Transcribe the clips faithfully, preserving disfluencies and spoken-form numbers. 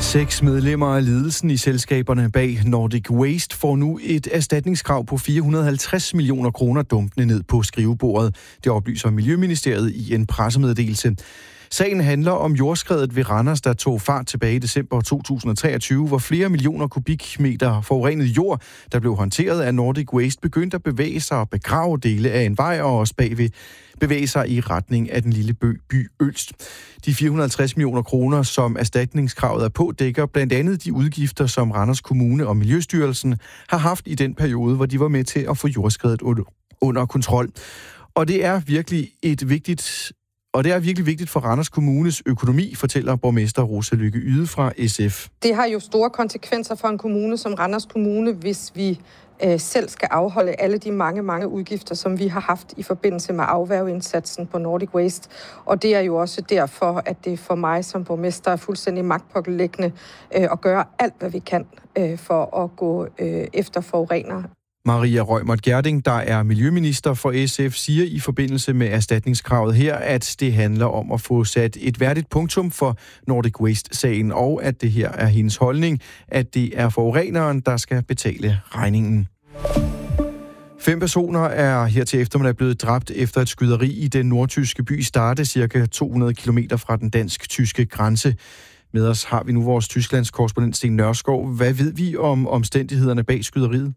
Seks medlemmer af ledelsen i selskaberne bag Nordic Waste får nu et erstatningskrav på fire hundrede og halvtreds millioner kroner dumpende ned på skrivebordet. Det oplyser Miljøministeriet i en pressemeddelelse. Sagen handler om jordskredet ved Randers, der tog fart tilbage i december to tusind og treogtyve, hvor flere millioner kubikmeter forurenet jord, der blev håndteret af Nordic Waste, begyndte at bevæge sig og begrave dele af en vej og også bagved bevæge sig i retning af den lille by, by Ølst. De fire hundrede og halvtreds millioner kroner, som erstatningskravet er på, dækker blandt andet de udgifter, som Randers Kommune og Miljøstyrelsen har haft i den periode, hvor de var med til at få jordskredet under kontrol. Og det er virkelig et vigtigt Og det er virkelig vigtigt for Randers Kommunes økonomi, fortæller borgmester Rosa Lykke Yde fra S F. Det har jo store konsekvenser for en kommune som Randers Kommune, hvis vi øh, selv skal afholde alle de mange, mange udgifter, som vi har haft i forbindelse med afværgeindsatsen på Nordic Waste. Og det er jo også derfor, at det for mig som borgmester er fuldstændig magtpåliggende øh, at gøre alt, hvad vi kan øh, for at gå øh, efter forurenere. Maria Reumert Gjerding, der er miljøminister for S F, siger i forbindelse med erstatningskravet her, at det handler om at få sat et værdigt punktum for Nordic Waste-sagen, og at det her er hendes holdning, at det er forureneren, der skal betale regningen. Fem personer er her til eftermiddag blevet dræbt efter et skyderi i den nordtyske by Stade, cirka to hundrede kilometer fra den dansk-tyske grænse. Med os har vi nu vores Tysklands korrespondent Sten Nørskov. Hvad ved vi om omstændighederne bag skyderiet?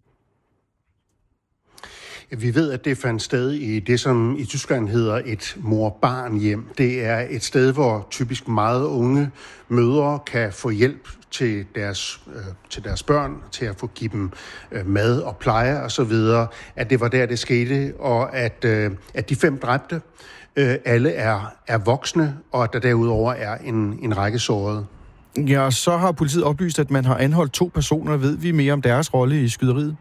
Vi ved, at det fandt sted i det, som i Tyskland hedder et mor-barn-hjem. Det er et sted, hvor typisk meget unge mødre kan få hjælp til deres, øh, til deres børn, til at få give dem øh, mad og pleje osv., at det var der, det skete, og at, øh, at de fem dræbte, øh, alle er, er voksne, og at der derudover er en, en række sårede. Ja, så har politiet oplyst, at man har anholdt to personer. Ved vi mere om deres rolle i skyderiet?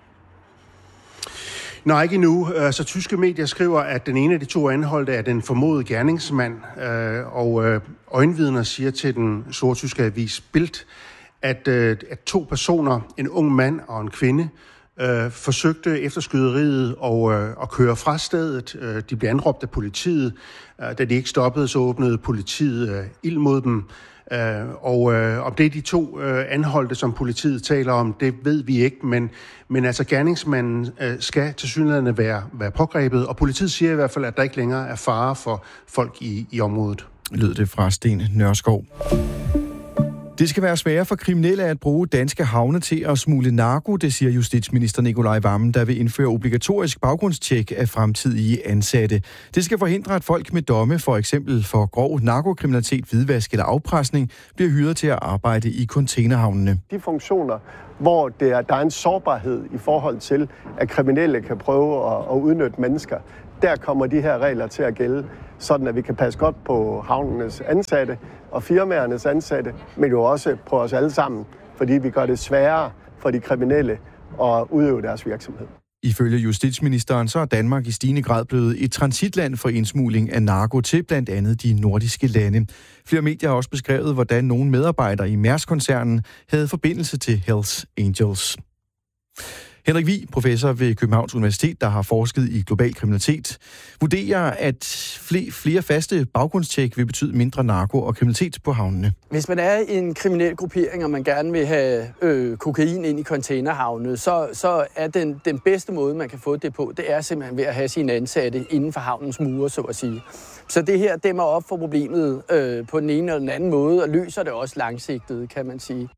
Nej, ikke endnu. Så tyske medier skriver, at den ene af de to anholdte er den formodede gerningsmand, og øjenvidner siger til den store tyske avis Bild, at, at to personer, en ung mand og en kvinde, forsøgte efter skyderiet at, at køre fra stedet. De blev anråbt af politiet. Da de ikke stoppede, så åbnede politiet ild mod dem. Uh, og uh, om det er de to uh, anholdte, som politiet taler om, det ved vi ikke, men, men altså gerningsmanden uh, skal tilsyneladende være, være pågrebet, og politiet siger i hvert fald, at der ikke længere er fare for folk i, i området. Lød det fra Sten Nørskov. Det skal være sværere for kriminelle at bruge danske havne til at smule narko, det siger justitsminister Nicolai Wammen, der vil indføre obligatorisk baggrundstjek af fremtidige ansatte. Det skal forhindre, at folk med domme, for eksempel for grov narkokriminalitet, hvidvask eller afpresning, bliver hyret til at arbejde i containerhavnene. De funktioner, hvor der er, der er en sårbarhed i forhold til, at kriminelle kan prøve at, at udnytte mennesker, der kommer de her regler til at gælde, sådan at vi kan passe godt på havnenes ansatte og firmaernes ansatte, men jo også på os alle sammen, fordi vi gør det sværere for de kriminelle at udøve deres virksomhed. Ifølge justitsministeren så er Danmark i stigende grad blevet et transitland for indsmugling af narko til blandt andet de nordiske lande. Flere medier har også beskrevet, hvordan nogle medarbejdere i Mærsk-koncernen havde forbindelse til Hells Angels. Henrik Vig, professor ved Københavns Universitet, der har forsket i global kriminalitet, vurderer, at flere faste baggrundstjek vil betyde mindre narko og kriminalitet på havnene. Hvis man er i en kriminel gruppering, og man gerne vil have øh, kokain ind i containerhavne, så, så er den, den bedste måde, man kan få det på, det er simpelthen ved at have sine ansatte inden for havnens mure, så at sige. Så det her dæmmer op for problemet øh, på den ene eller den anden måde, og løser det også langsigtet, kan man sige.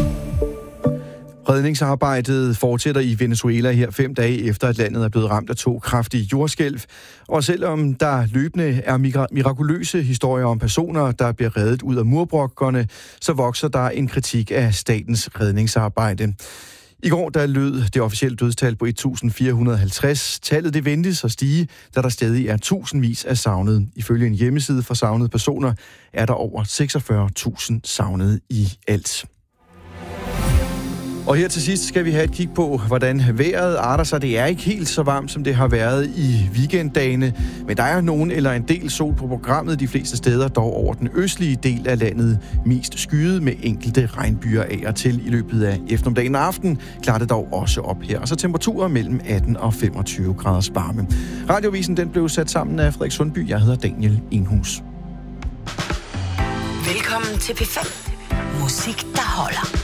Redningsarbejdet fortsætter i Venezuela her fem dage efter, at landet er blevet ramt af to kraftige jordskælv. Og selvom der løbende er mirakuløse historier om personer, der bliver reddet ud af murbrokkerne, så vokser der en kritik af statens redningsarbejde. I går der lød det officielle dødstal på et tusind fire hundrede og halvtreds. Tallet det ventes at stige, da der stadig er tusindvis af savnede. Ifølge en hjemmeside for savnede personer er der over seksogfyrre tusind savnede i alt. Og her til sidst skal vi have et kig på, hvordan vejret arter sig. Det er ikke helt så varmt, som det har været i weekenddagene, men der er nogen eller en del sol på programmet de fleste steder, dog over den østlige del af landet mest skyet med enkelte regnbyer af og til i løbet af eftermiddagen og aften. Klarer det dog også op her. Og så temperaturer mellem atten og femogtyve graders varme. Radiovisen den blev sat sammen af Frederik Sundby. Jeg hedder Daniel Enhus. Velkommen til P fem. Musik, der holder.